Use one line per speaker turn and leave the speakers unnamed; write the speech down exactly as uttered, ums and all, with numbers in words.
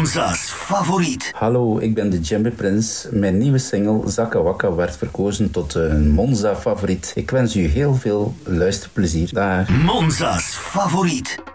Monza's favoriet.
Hallo, ik ben de Djembe Prins. Mijn nieuwe single Zakka Wakka werd verkozen tot een Monza favoriet. Ik wens u heel veel luisterplezier. Dag.
Monza's favoriet.